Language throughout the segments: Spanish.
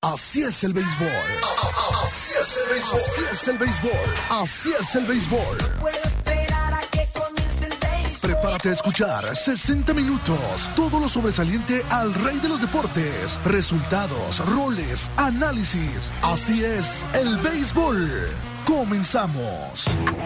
Así es el béisbol. Así es el béisbol. Así es el béisbol. Así es el béisbol. Prepárate a escuchar 60 minutos. Todo lo sobresaliente al rey de los deportes. Resultados, roles, análisis. Así es el béisbol. Comenzamos.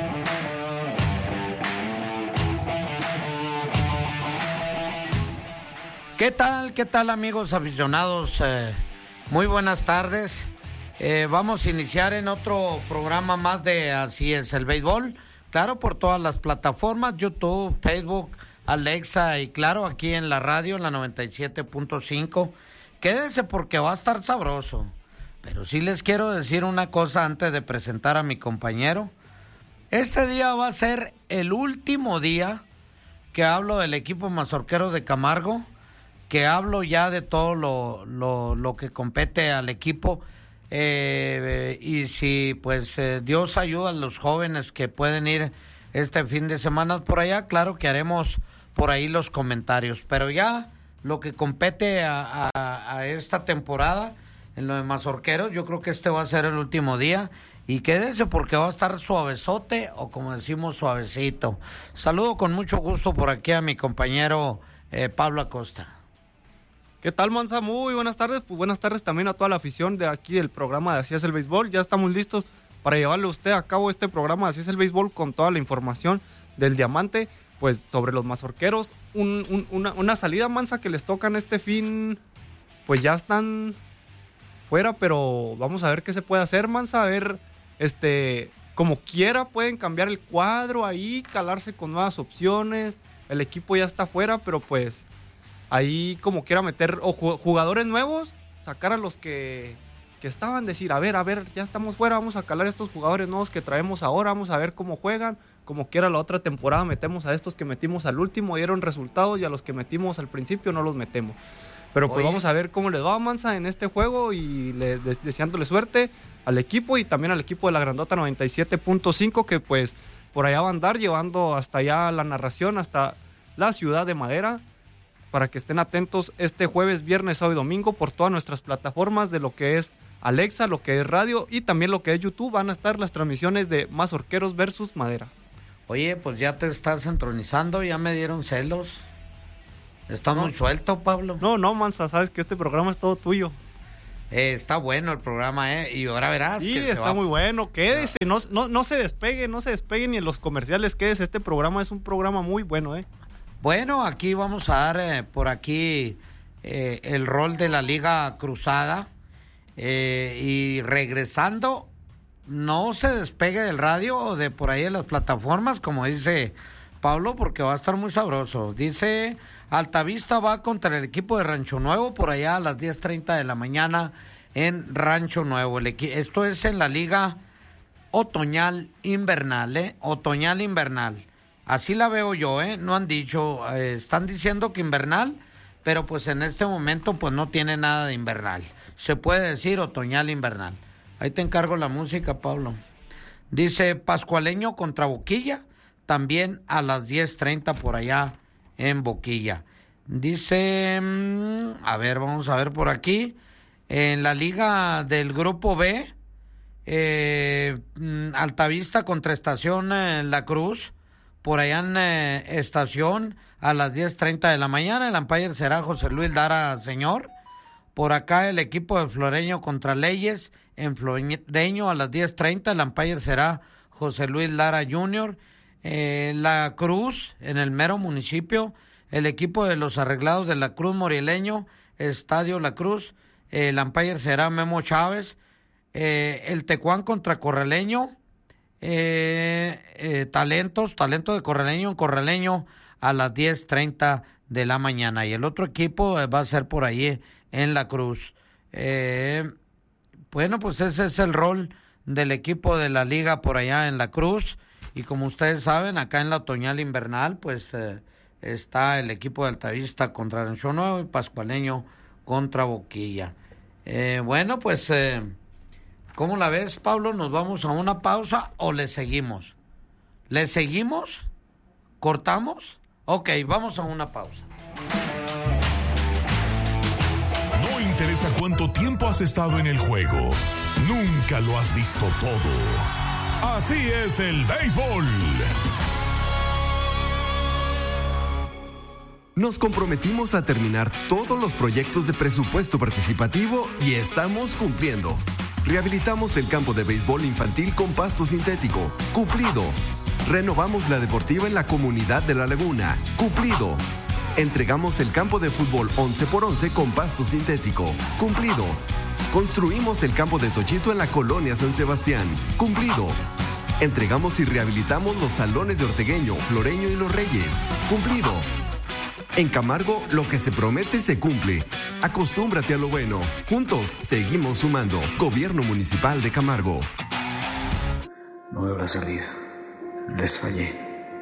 ¿Qué tal amigos aficionados? Muy buenas tardes. Vamos a iniciar en otro programa más de Así es el béisbol. Claro, por todas las plataformas, YouTube, Facebook, Alexa y claro, aquí en la radio, en la 97.5. Quédense porque va a estar sabroso. Pero sí les quiero decir una cosa antes de presentar a mi compañero. Este día va a ser el último día que hablo del equipo Mazorqueros de Camargo, que hablo ya de todo lo que compete al equipo. Y si pues Dios ayuda a los jóvenes que pueden ir este fin de semana por allá, claro que haremos por ahí los comentarios, pero ya lo que compete a esta temporada en lo de Mazorqueros, yo creo que este va a ser el último día y quédense porque va a estar suavezote o como decimos suavecito. Saludo con mucho gusto por aquí a mi compañero Pablo Acosta. ¿Qué tal, Manza? Muy buenas tardes. Pues buenas tardes también a toda la afición de aquí del programa de Así es el béisbol. Ya estamos listos para llevarle a usted a cabo este programa de Así es el béisbol con toda la información del Diamante, pues sobre los Mazorqueros. Una salida, Manza, que les tocan este fin, pues ya están fuera, pero vamos a ver qué se puede hacer, Manza. A ver, como quiera pueden cambiar el cuadro ahí, calarse con nuevas opciones. El equipo ya está fuera, pero pues ahí como quiera meter jugadores nuevos, sacar a los que estaban, decir, a ver, ya estamos fuera, vamos a calar a estos jugadores nuevos que traemos ahora, vamos a ver cómo juegan, como quiera la otra temporada metemos a estos que metimos al último, dieron resultados, y a los que metimos al principio no los metemos. Pero pues vamos a ver cómo les va, Manza, en este juego, y deseándole suerte al equipo y también al equipo de la Grandota 97.5, que pues por allá va a andar llevando hasta allá la narración, hasta la Ciudad de Madera, para que estén atentos este jueves, viernes, sábado y domingo por todas nuestras plataformas de lo que es Alexa, lo que es radio y también lo que es YouTube. Van a estar las transmisiones de Mazorqueros versus Madera. Oye, pues ya te estás entronizando, ya me dieron celos. Está muy suelto, Pablo. No, Manza, sabes que este programa es todo tuyo. Está bueno el programa, y ahora verás. Sí, que está muy bueno, quédese, no se despegue, ni en los comerciales, quédese, este programa es un programa muy bueno, Bueno, aquí vamos a dar por aquí el rol de la Liga Cruzada y regresando, no se despegue del radio o de por ahí de las plataformas, como dice Pablo, porque va a estar muy sabroso. Dice, Altavista va contra el equipo de Rancho Nuevo por allá a las 10:30 de la mañana en Rancho Nuevo. Esto es en la Liga Otoñal Invernal, Otoñal Invernal. Así la veo yo, no han dicho, están diciendo que invernal, pero pues en este momento pues no tiene nada de invernal. Se puede decir otoñal invernal. Ahí te encargo la música, Pablo. Dice Pascualeño contra Boquilla, también a las 10:30 por allá en Boquilla. Dice, a ver, vamos a ver por aquí, en la liga del grupo B, Altavista contra Estación La Cruz, por allá en Estación a las 10:30 de la mañana. El umpire será José Luis Lara Señor. Por acá el equipo de Floreño contra Leyes en Floreño a las 10:30. El umpire será José Luis Lara Jr. La Cruz en el mero municipio. El equipo de los Arreglados de la Cruz Morileño, Estadio La Cruz. El umpire será Memo Chávez. El Tecuán contra Corraleño. Talento de Corraleño en Corraleño a las 10:30 de la mañana. Y el otro equipo va a ser por ahí en La Cruz. Bueno, pues ese es el rol del equipo de la liga por allá en La Cruz. Y como ustedes saben, acá en la Otoñal Invernal, pues está el equipo de Altavista contra Rancho Nuevo y Pascualeño contra Boquilla. Bueno, pues ¿cómo la ves, Pablo? ¿Nos vamos a una pausa o le seguimos? ¿Le seguimos? ¿Cortamos? Ok, vamos a una pausa. No interesa cuánto tiempo has estado en el juego. Nunca lo has visto todo. Así es el béisbol. Nos comprometimos a terminar todos los proyectos de presupuesto participativo y estamos cumpliendo. Rehabilitamos el campo de béisbol infantil con pasto sintético. Cumplido. Renovamos la deportiva en la comunidad de La Laguna. Cumplido. Entregamos el campo de fútbol 11x11 con pasto sintético. Cumplido. Construimos el campo de Tochito en la colonia San Sebastián. Cumplido. Entregamos y rehabilitamos los salones de Ortegueño, Floreño y Los Reyes. Cumplido. En Camargo, lo que se promete se cumple. Acostúmbrate a lo bueno. Juntos, seguimos sumando. Gobierno Municipal de Camargo. No habrá salida. Les fallé.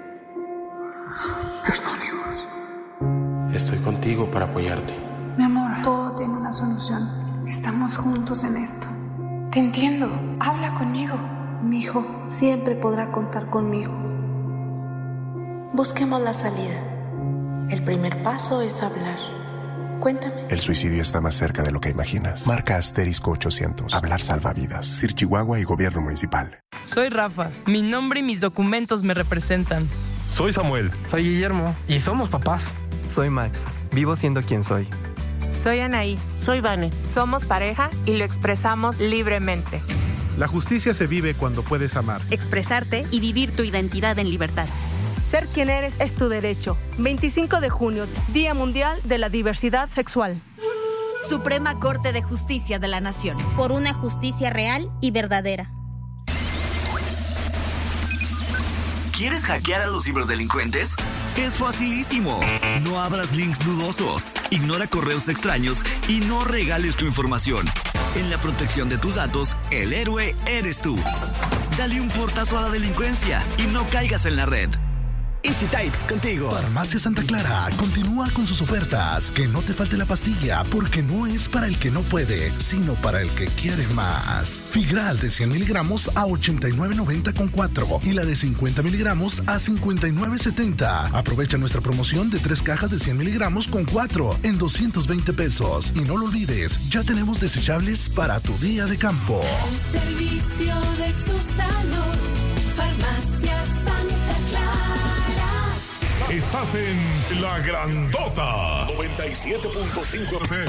Perdón, hijos. Estoy contigo para apoyarte. Mi amor, todo tiene una solución. Estamos juntos en esto. Te entiendo. Habla conmigo. Mi hijo siempre podrá contar conmigo. Busquemos la salida. El primer paso es hablar. Cuéntame. El suicidio está más cerca de lo que imaginas. Marca *800. Hablar salva vidas. Sir Chihuahua y Gobierno Municipal. Soy Rafa. Mi nombre y mis documentos me representan. Soy Samuel. Soy Guillermo. Y somos papás. Soy Max. Vivo siendo quien soy. Soy Anaí. Soy Vane. Somos pareja y lo expresamos libremente. La justicia se vive cuando puedes amar, expresarte y vivir tu identidad en libertad. Ser quien eres es tu derecho. 25 de junio, Día Mundial de la Diversidad Sexual. Suprema Corte de Justicia de la Nación. Por una justicia real y verdadera. ¿Quieres hackear a los ciberdelincuentes? Es facilísimo. No abras links dudosos, ignora correos extraños y no regales tu información. En la protección de tus datos, el héroe eres tú. Dale un portazo a la delincuencia y no caigas en la red. Easy Type, contigo. Farmacia Santa Clara continúa con sus ofertas. Que no te falte la pastilla, porque no es para el que no puede, sino para el que quiere más. Figral de 100 miligramos a $89.90 con 4 y la de 50 miligramos a $59.70. Aprovecha nuestra promoción de 3 cajas de 100 miligramos con 4 en $220. Y no lo olvides, ya tenemos desechables para tu día de campo. El servicio de su salud, Farmacia Santa Clara. Estás en La Grandota 97.5 FM.